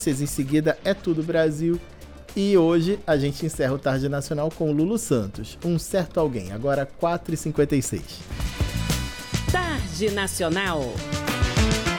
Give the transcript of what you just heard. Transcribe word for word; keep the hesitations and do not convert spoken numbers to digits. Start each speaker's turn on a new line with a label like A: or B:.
A: Em seguida é Tudo Brasil. E hoje a gente encerra o Tarde Nacional com o Lulu Santos, Um Certo Alguém, agora quatro e cinquenta e seis.
B: Tarde Nacional.